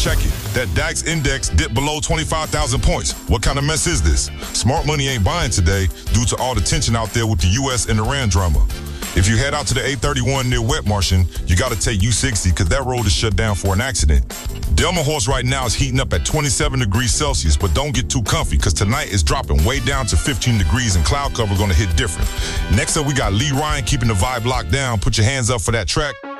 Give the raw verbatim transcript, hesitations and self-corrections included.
check it. That DAX index dipped below twenty-five thousand points. What kind of mess is this? Smart money ain't buying today due to all the tension out there with the U S and Iran drama. If you head out to the eight thirty-one near Wet Martian, you got to take U sixty because that road is shut down for an accident. Delmenhorst right now is heating up at twenty-seven degrees Celsius, but don't get too comfy because tonight it's dropping way down to fifteen degrees and cloud cover going to hit different. Next up, we got Lee Ryan keeping the vibe locked down. Put your hands up for that track.